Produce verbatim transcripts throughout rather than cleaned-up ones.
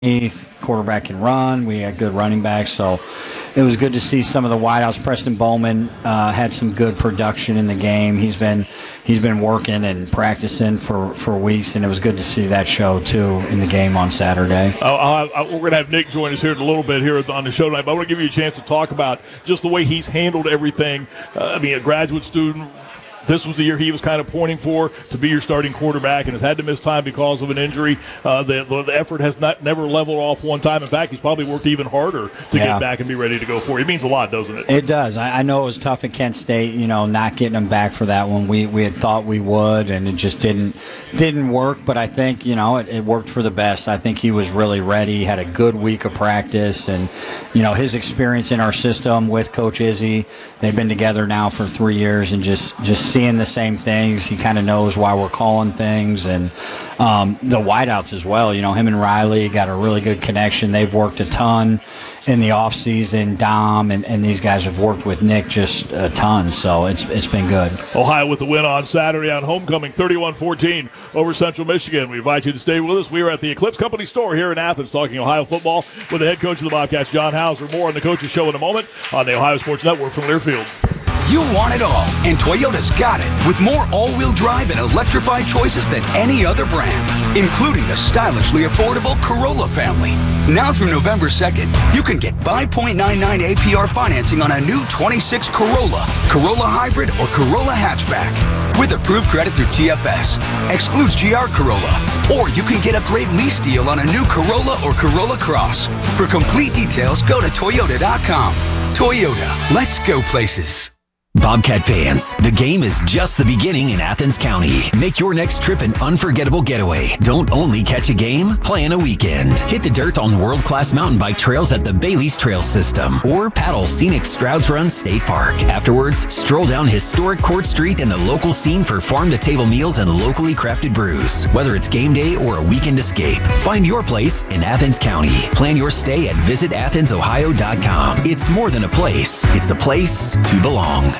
quarterback can run. We had good running backs, so it was good to see some of the wideouts. Preston Bowman uh, had some good production in the game. He's been he's been working and practicing for, for weeks, and it was good to see that show too in the game on Saturday. Uh, I'll, I'll, we're going to have Nick join us here in a little bit here on the show tonight, but I want to give you a chance to talk about just the way he's handled everything. Uh, I mean, a graduate student. This was the year he was kind of pointing for to be your starting quarterback and has had to miss time because of an injury. Uh, the, the effort has not never leveled off one time. In fact, he's probably worked even harder to yeah. get back and be ready to go for it. It means a lot, doesn't it? It does. I, I know it was tough at Kent State, you know, not getting him back for that one. We we had thought we would, and it just didn't didn't work. But I think, you know, it, it worked for the best. I think he was really ready. He had a good week of practice, and, you know, his experience in our system with Coach Izzy, they've been together now for three years, and just, just seeing the same things. He kind of knows why we're calling things, and um, the wideouts as well. You know, him and Riley got a really good connection. They've worked a ton in the offseason. Dom and, and these guys have worked with Nick just a ton, so it's it's been good. Ohio with the win on Saturday on homecoming, thirty-one fourteen over Central Michigan. We invite you to stay with us. We are at the Eclipse Company store here in Athens talking Ohio football with the head coach of the Bobcats, John Hauser. More on the Coaches Show in a moment on the Ohio Sports Network from Learfield. You want it all, and Toyota's got it, with more all-wheel drive and electrified choices than any other brand, including the stylishly affordable Corolla family. Now through November second, you can get five point nine nine A P R financing on a new twenty-six Corolla, Corolla Hybrid, or Corolla Hatchback. With approved credit through T F S, excludes G R Corolla, or you can get a great lease deal on a new Corolla or Corolla Cross. For complete details, go to Toyota dot com. Toyota, let's go places. Bobcat fans, the game is just the beginning in Athens County. Make your next trip an unforgettable getaway. Don't only catch a game, plan a weekend. Hit the dirt on world-class mountain bike trails at the Bailey's Trail System, or paddle scenic Strouds Run State Park. Afterwards, stroll down historic Court Street and the local scene for farm-to-table meals and locally crafted brews. Whether it's game day or a weekend escape, find your place in Athens County. Plan your stay at visit athens ohio dot com. It's more than a place. It's a place to belong.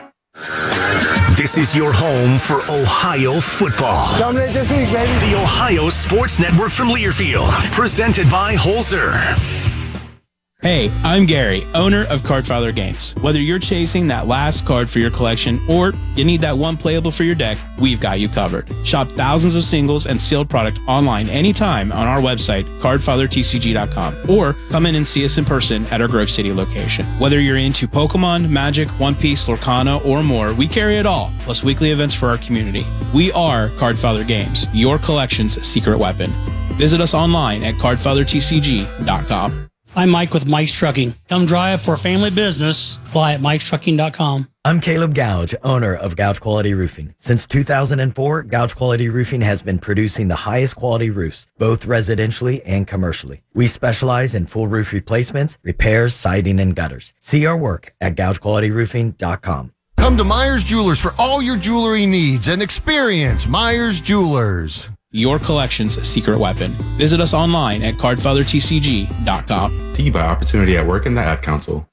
This is your home for Ohio football. Dominate this week, baby. The Ohio Sports Network from Learfield, presented by Holzer. Hey, I'm Gary, owner of Cardfather Games. Whether you're chasing that last card for your collection or you need that one playable for your deck, we've got you covered. Shop thousands of singles and sealed product online anytime on our website, card father t c g dot com, or come in and see us in person at our Grove City location. Whether you're into Pokemon, Magic, One Piece, Lorcana, or more, we carry it all, plus weekly events for our community. We are Cardfather Games, your collection's secret weapon. Visit us online at card father t c g dot com. I'm Mike with Mike's Trucking. Come drive for a family business. Apply at mikes trucking dot com. I'm Caleb Gouge, owner of Gouge Quality Roofing. Since two thousand four, Gouge Quality Roofing has been producing the highest quality roofs, both residentially and commercially. We specialize in full roof replacements, repairs, siding, and gutters. See our work at gouge quality roofing dot com. Come to Myers Jewelers for all your jewelry needs and experience Myers Jewelers. Your collection's secret weapon. Visit us online at card father t c g dot com. T by Opportunity at Work and the Ad Council.